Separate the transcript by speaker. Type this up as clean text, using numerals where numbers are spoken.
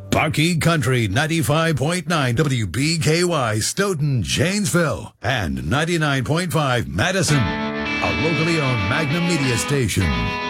Speaker 1: Bucky Country 95.9 WBKY Stoughton, Janesville, and 99.5 Madison, a locally owned Magnum Media station.